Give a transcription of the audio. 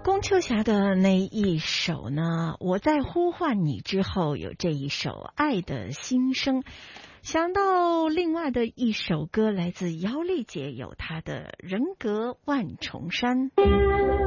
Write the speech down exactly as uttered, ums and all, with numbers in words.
龚秋霞的那一首呢，我在呼唤你之后有这一首《爱的心声》，想到另外的一首歌来自姚丽姐，有她的人格万重山。